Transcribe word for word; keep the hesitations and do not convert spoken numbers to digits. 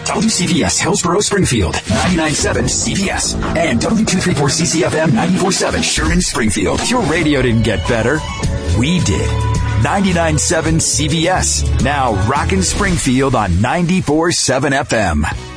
W C V S Hillsborough Springfield, ninety-nine point seven C B S, and W two thirty-four C C F M ninety-four point seven Sherman Springfield. Your radio didn't get better. We did. ninety-nine point seven C B S, now rockin' Springfield on ninety-four point seven F M.